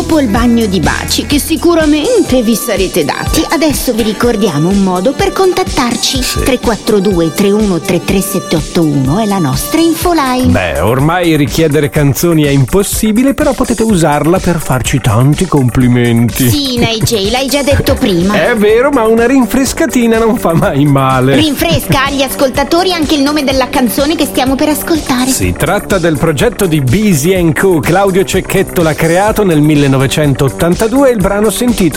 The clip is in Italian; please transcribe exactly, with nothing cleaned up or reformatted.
dopo il bagno di baci che sicuramente vi sarete dati, adesso vi ricordiamo un modo per contattarci. Sì. tre quattro due tre uno tre tre sette otto uno è la nostra infoline. Beh, ormai richiedere canzoni è impossibile, però potete usarla per farci tanti complimenti. Sì, N J, l'hai già detto prima. È vero, ma una rinfrescatina non fa mai male. Rinfresca agli ascoltatori anche il nome della canzone che stiamo per ascoltare. Si tratta del progetto di Busy and Co. Claudio Cecchetto l'ha creato nel millenovecentottantadue e il brano sentito